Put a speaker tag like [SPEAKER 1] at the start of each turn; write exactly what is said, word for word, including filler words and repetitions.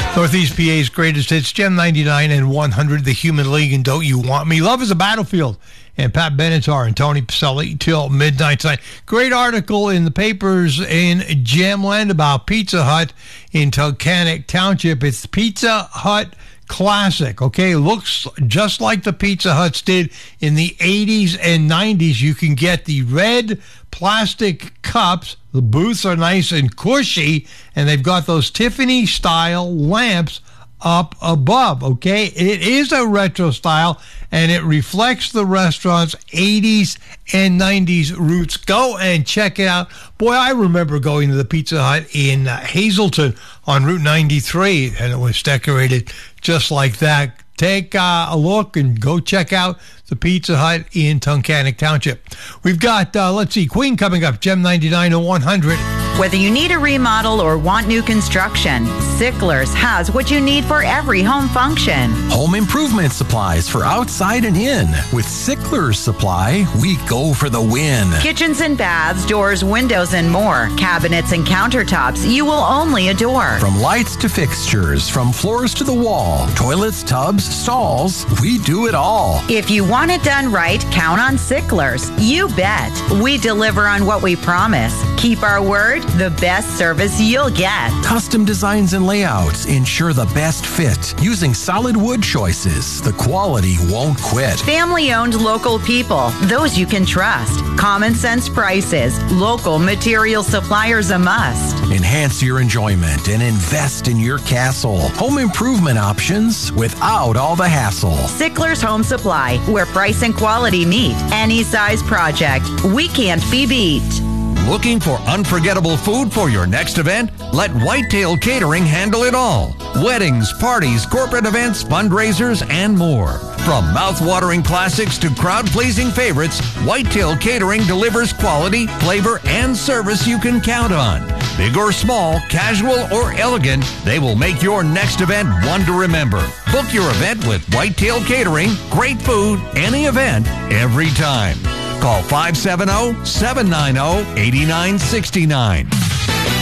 [SPEAKER 1] Northeast P A's greatest hits, Gem ninety-nine and one hundred, The Human League, and Don't You Want Me. Love is a Battlefield. And Pat Benatar and Tony Pacelli till midnight tonight. Great article in the papers in Gemland about Pizza Hut in Tunkhannock Township. It's Pizza Hut Classic, okay? Looks just like the Pizza Huts did in the eighties and nineties. You can get the red plastic cups. The booths are nice and cushy, and they've got those Tiffany-style lamps up above, okay? It is a retro style, and it reflects the restaurant's eighties and nineties roots. Go and check it out. Boy, I remember going to the Pizza Hut in uh, Hazelton on Route ninety-three, and it was decorated just like that. Take uh, a look and go check out the Pizza Hut in Tunkhannock Township. We've got, uh, let's see, Queen coming up, Gem ninety-nine and one hundred.
[SPEAKER 2] Whether you need a remodel or want new construction, Sickler's has what you need for every home function.
[SPEAKER 3] Home improvement supplies for outside and in. With Sickler's Supply, we go for the win.
[SPEAKER 2] Kitchens and baths, doors, windows, and more. Cabinets and countertops you will only adore.
[SPEAKER 3] From lights to fixtures, from floors to the wall, toilets, tubs, stalls, we do it all.
[SPEAKER 2] If you want it done right, count on Sickler's. You bet. We deliver on what we promise. Keep our word, the best service you'll get.
[SPEAKER 3] Custom designs and layouts ensure the best fit. Using solid wood choices, the quality won't quit.
[SPEAKER 2] Family-owned local people, those you can trust. Common sense prices, local material suppliers a must.
[SPEAKER 3] Enhance your enjoyment and invest in your castle. Home improvement options without all the hassle.
[SPEAKER 2] Sickler's Home Supply, where price and quality meet. Any size project, we can't be beat.
[SPEAKER 4] Looking for unforgettable food for your next event? Let Whitetail Catering handle it all. Weddings, parties, corporate events, fundraisers, and more. From mouth-watering classics to crowd-pleasing favorites, Whitetail Catering delivers quality, flavor, and service you can count on. Big or small, casual or elegant, they will make your next event one to remember. Book your event with Whitetail Catering. Great food, any event, every time. Call five seven zero, seven nine zero, eight nine six nine.